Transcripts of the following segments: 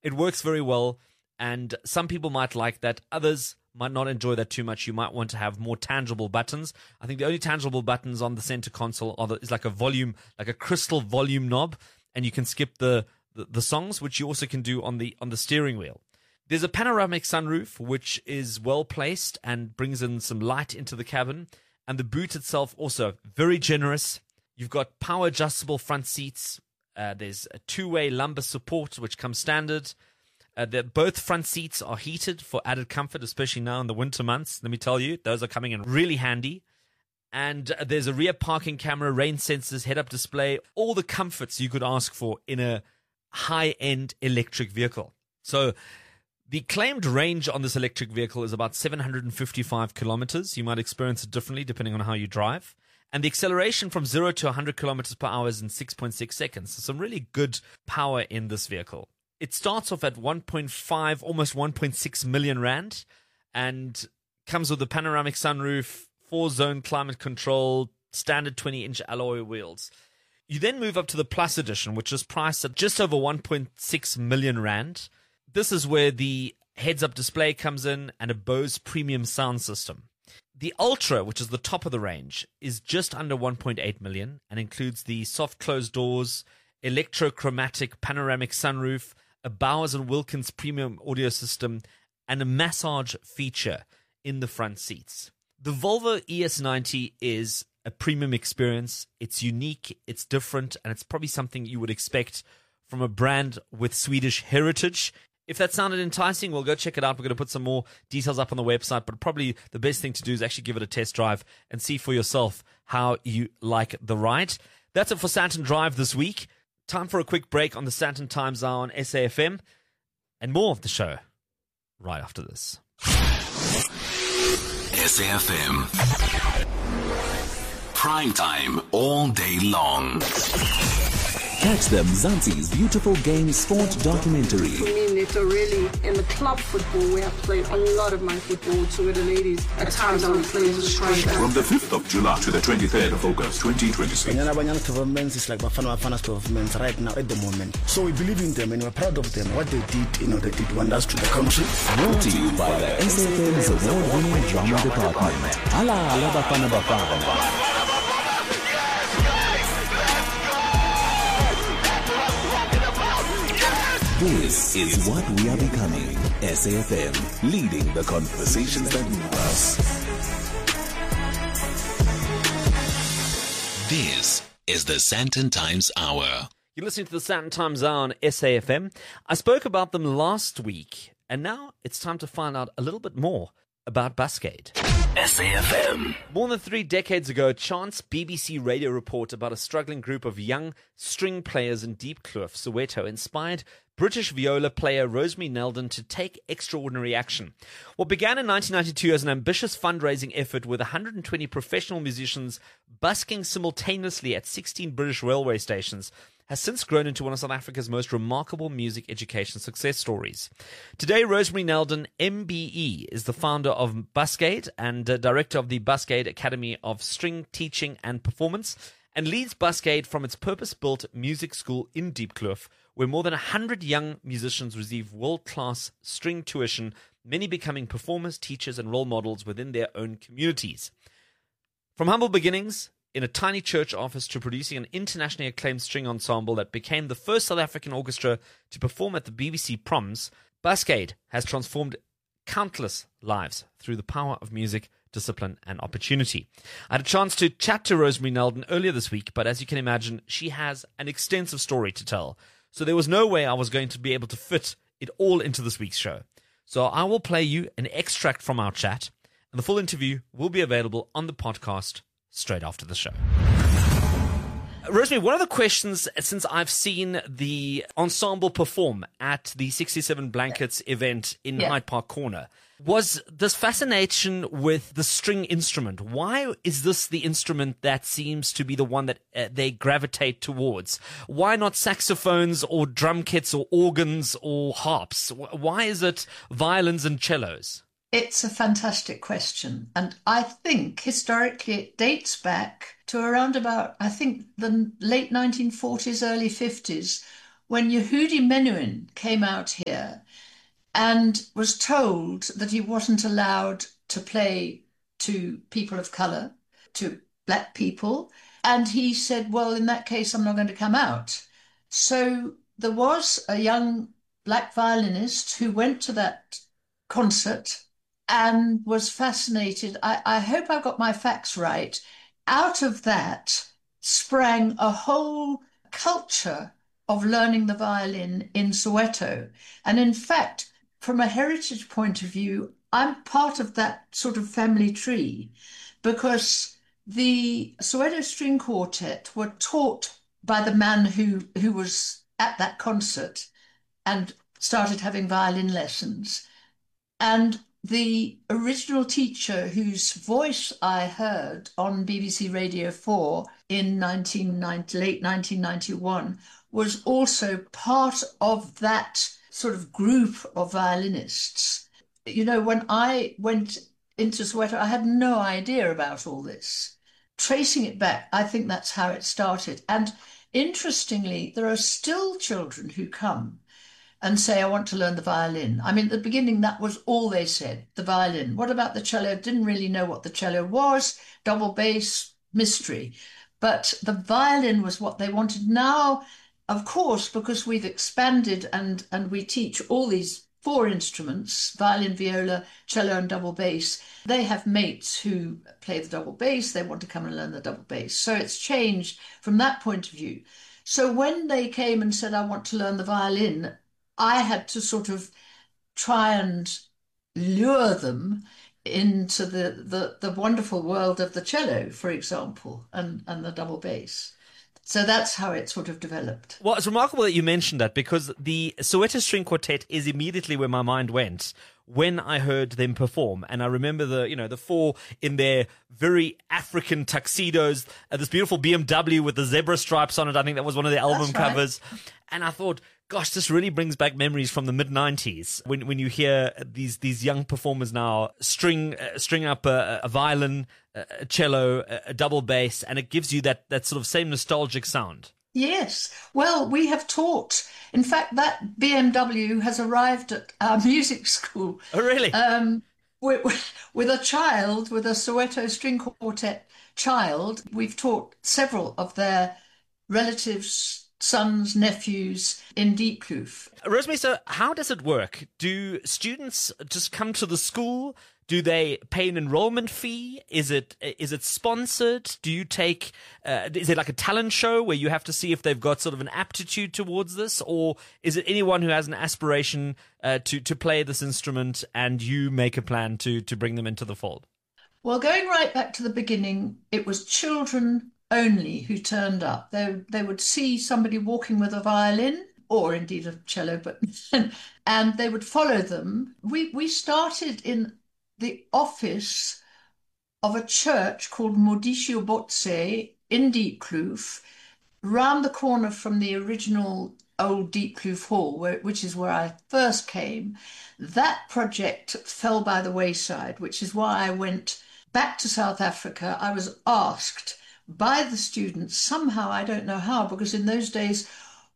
It works very well, and some people might like that. Others might not enjoy that too much. You might want to have more tangible buttons. I think the only tangible buttons on the center console is like a crystal volume knob, and you can skip the songs, which you also can do on the steering wheel. There's a panoramic sunroof, which is well placed and brings in some light into the cabin. And the boot itself also very generous. You've got power adjustable front seats. There's a two-way lumbar support, which comes standard. Both front seats are heated for added comfort, especially now in the winter months. Let me tell you, those are coming in really handy. And there's a rear parking camera, rain sensors, head-up display, all the comforts you could ask for in a high-end electric vehicle. So the claimed range on this electric vehicle is about 755 kilometers. You might experience it differently depending on how you drive. And the acceleration from 0 to 100 kilometers per hour is in 6.6 seconds. So some really good power in this vehicle. It starts off at 1.5, almost 1.6 million rand, and comes with a panoramic sunroof, 4-zone climate control, standard 20-inch alloy wheels. You then move up to the Plus Edition, which is priced at just over 1.6 million rand. This is where the heads-up display comes in and a Bose premium sound system. The Ultra, which is the top of the range, is just under 1.8 million and includes the soft closed doors, electrochromatic panoramic sunroof, a Bowers & Wilkins premium audio system, and a massage feature in the front seats. The Volvo ES90 is a premium experience. It's unique, it's different, and it's probably something you would expect from a brand with Swedish heritage. If that sounded enticing, well, go check it out. We're going to put some more details up on the website, but probably the best thing to do is actually give it a test drive and see for yourself how you like the ride. That's it for Sandton Drive this week. Time for a quick break on the Sandton Times Hour on SAFM, and more of the show right after this. SAFM. Prime time all day long. Catch them Mzansi's beautiful game sport documentary. For me, Neto, really, in the club football, we have played a lot of my football to with the ladies. At times, I would play as a striker. From the 5th of July to the 23rd of August, 2026. Banyana governments is like Bafana governments right now at the moment. So we believe in them and we're proud of them. What they did, they did wonders to the country. Brought to you by the SAFM's award-winning drama department. Hala Bafana Bafana. This is what we are becoming. SAFM, leading the conversations that move us. This is the Sandton Times Hour. You're listening to the Sandton Times Hour on SAFM. I spoke about them last week, and now it's time to find out a little bit more about Buscade. SAFM. More than 3 decades ago, a chance BBC radio report about a struggling group of young string players in Diepkloof, Soweto, inspired British viola player Rosemary Nelden to take extraordinary action. What began in 1992 as an ambitious fundraising effort with 120 professional musicians busking simultaneously at 16 British railway stations has since grown into one of South Africa's most remarkable music education success stories. Today, Rosemary Nelden, MBE, is the founder of Buscade and director of the Buscade Academy of String Teaching and Performance, and leads Buscade from its purpose-built music school in Diepkloof, where more than 100 young musicians receive world-class string tuition, many becoming performers, teachers, and role models within their own communities. From humble beginnings in a tiny church office to producing an internationally acclaimed string ensemble that became the first South African orchestra to perform at the BBC Proms, Buscade has transformed countless lives through the power of music, discipline, and opportunity. I had a chance to chat to Rosemary Nelden earlier this week, but as you can imagine, she has an extensive story to tell. So there was no way I was going to be able to fit it all into this week's show. So I will play you an extract from our chat, and the full interview will be available on the podcast straight after the show. Rosemary, one of the questions since I've seen the ensemble perform at the 67 Blankets event in Hyde Park Corner was this fascination with the string instrument. Why is this the instrument that seems to be the one that they gravitate towards? Why not saxophones or drum kits or organs or harps? Why is it violins and cellos? It's a fantastic question. And I think historically it dates back to around about, I think, the late 1940s, early 50s, when Yehudi Menuhin came out here and was told that he wasn't allowed to play to people of colour, to black people. And he said, well, in that case, I'm not going to come out. So there was a young black violinist who went to that concert and was fascinated. I hope I've got my facts right. Out of that sprang a whole culture of learning the violin in Soweto. And in fact, from a heritage point of view, I'm part of that sort of family tree because the Soweto String Quartet were taught by the man who was at that concert and started having violin lessons. And the original teacher whose voice I heard on BBC Radio 4 in late 1991 was also part of that sort of group of violinists. You know, when I went into Soweto, I had no idea about all this. Tracing it back, I think that's how it started. And interestingly, there are still children who come and say, I want to learn the violin. I mean, at the beginning, that was all they said, the violin. What about the cello? Didn't really know what the cello was. Double bass, mystery. But the violin was what they wanted. Now, of course, because we've expanded and we teach all these 4 instruments, violin, viola, cello and double bass, they have mates who play the double bass. They want to come and learn the double bass. So it's changed from that point of view. So when they came and said, I want to learn the violin, I had to sort of try and lure them into the wonderful world of the cello, for example, and the double bass. So that's how it sort of developed. Well, it's remarkable that you mentioned that because the Soweto String Quartet is immediately where my mind went when I heard them perform. And I remember the 4 in their very African tuxedos, this beautiful BMW with the zebra stripes on it. I think that was one of the album covers. And I thought, gosh, this really brings back memories from the mid-90s when you hear these young performers now string up a violin, a cello, a double bass, and it gives you that sort of same nostalgic sound. Yes. Well, we have taught. In fact, that BMW has arrived at our music school. Oh, really? With a child, with a Soweto String Quartet child. We've taught several of their relatives, sons, nephews in Diepkloof. Rosemary, so how does it work? Do students just come to the school? Do they pay an enrollment fee? Is it sponsored? Do you take, is it like a talent show where you have to see if they've got sort of an aptitude towards this? Or is it anyone who has an aspiration to play this instrument and you make a plan to bring them into the fold? Well, going right back to the beginning, it was children only who turned up. They would see somebody walking with a violin or indeed a cello, and they would follow them. We started in the office of a church called Modisio Botse in Diepkloof, round the corner from the original old Diepkloof Hall, which is where I first came. That project fell by the wayside, which is why I went back to South Africa. I was asked by the students, somehow, I don't know how, because in those days,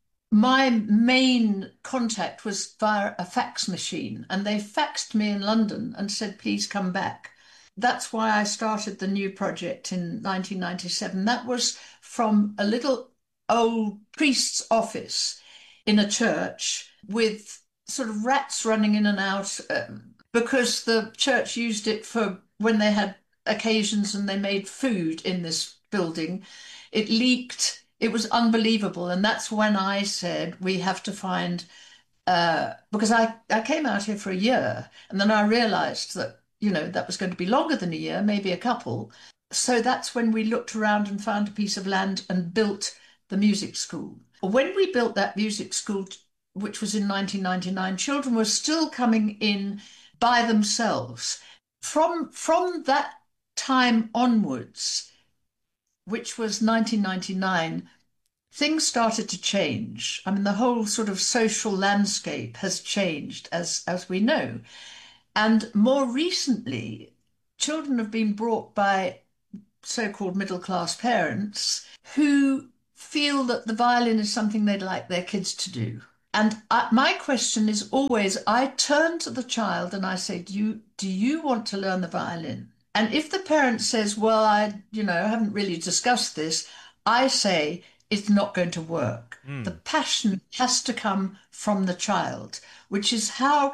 my main contact was via a fax machine, and they faxed me in London and said, please come back. That's why I started the new project in 1997. That was from a little old priest's office in a church with sort of rats running in and out because the church used it for when they had occasions and they made food in this building. It leaked. It was unbelievable. And that's when I said, we have to find, because I came out here for a year and then I realized that, that was going to be longer than a year, maybe a couple. So that's when we looked around and found a piece of land and built the music school. When we built that music school, which was in 1999, children were still coming in by themselves. From that time onwards, which was 1999, things started to change. I mean, the whole sort of social landscape has changed, as we know. And more recently, children have been brought by so-called middle-class parents who feel that the violin is something they'd like their kids to do. And my question is always, I turn to the child and I say, do you want to learn the violin? And if the parent says, well, I haven't really discussed this, I say, it's not going to work. The passion has to come from the child, which is how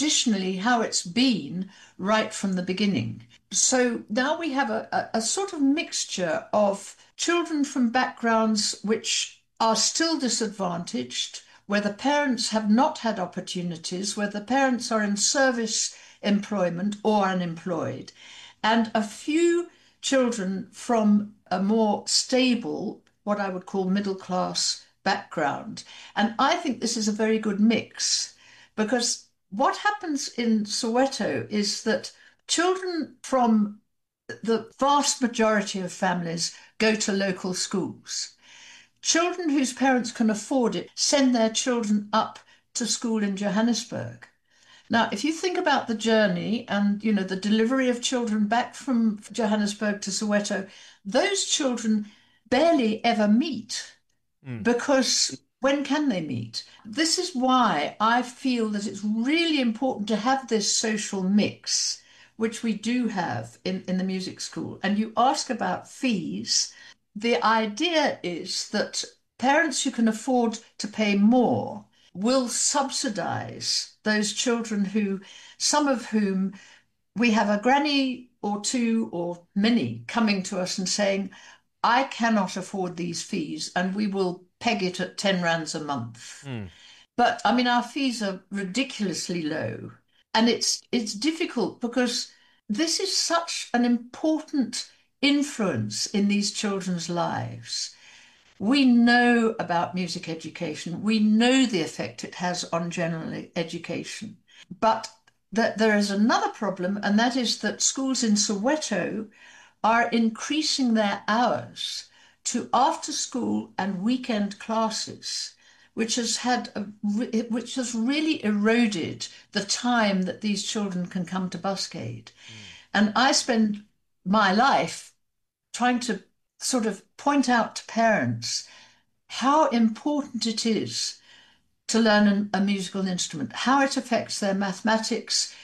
it's been right from the beginning. So now we have a sort of mixture of children from backgrounds which are still disadvantaged, where the parents have not had opportunities, where the parents are in service employment or unemployed, and a few children from a more stable, what I would call middle class background. And I think this is a very good mix, because what happens in Soweto is that children from the vast majority of families go to local schools. Children whose parents can afford it send their children up to school in Johannesburg. Now, if you think about the journey and, the delivery of children back from Johannesburg to Soweto, those children barely ever meet because when can they meet? This is why I feel that it's really important to have this social mix, which we do have in the music school. And you ask about fees. The idea is that parents who can afford to pay more will subsidize those children some of whom we have a granny or two or many coming to us and saying, I cannot afford these fees, and we will peg it at 10 rands a month. But our fees are ridiculously low, and it's difficult because this is such an important influence in these children's lives. We know about music education. We know the effect it has on general education. But there is another problem, and that is that schools in Soweto are increasing their hours to after-school and weekend classes, which has really eroded the time that these children can come to Buscade. And I spend my life trying to sort of point out to parents how important it is to learn a musical instrument, how it affects their mathematics,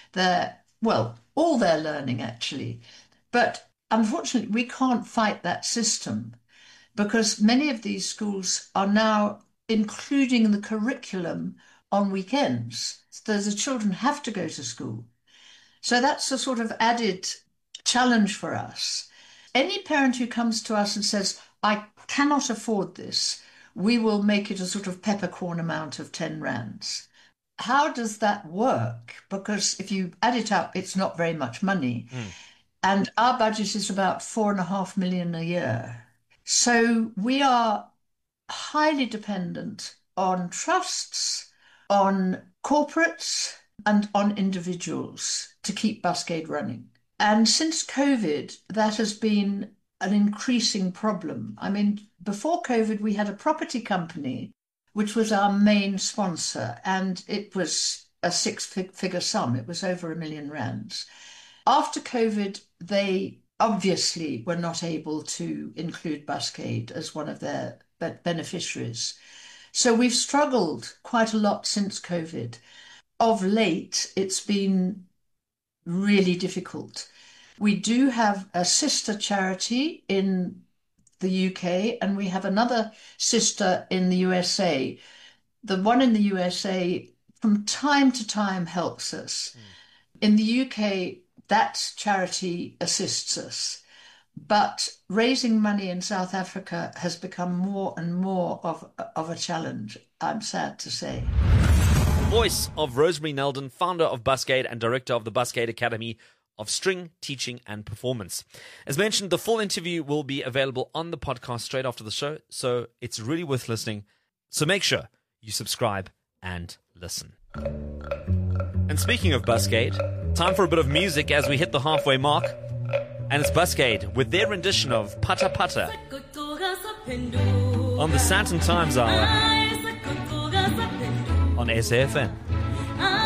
all their learning actually. But unfortunately, we can't fight that system because many of these schools are now including the curriculum on weekends. So the children have to go to school. So that's a sort of added challenge for us. Any parent who comes to us and says, I cannot afford this, we will make it a sort of peppercorn amount of 10 rands. How does that work? Because if you add it up, it's not very much money. And our budget is about 4.5 million a year. So we are highly dependent on trusts, on corporates, and on individuals to keep Buscade running. And since COVID, that has been an increasing problem. Before COVID, we had a property company, which was our main sponsor, and it was a six-figure sum. It was over 1 million rands. After COVID, they obviously were not able to include Buscade as one of their beneficiaries. So we've struggled quite a lot since COVID. Of late, it's been really difficult. We do have a sister charity in the UK, and we have another sister in the USA. The one in the USA from time to time helps us. In the UK, that charity assists us. But raising money in South Africa has become more and more of a challenge, I'm sad to say. Voice of Rosemary Nelden, founder of Buscade and director of the Buscade Academy of String Teaching and Performance. As mentioned, the full interview will be available on the podcast straight after the show, so it's really worth listening. So make sure you subscribe and listen. And speaking of Buscade, time for a bit of music as we hit the halfway mark. And it's Buscade with their rendition of Pata Pata on the Sandton Times Hour on SAFM.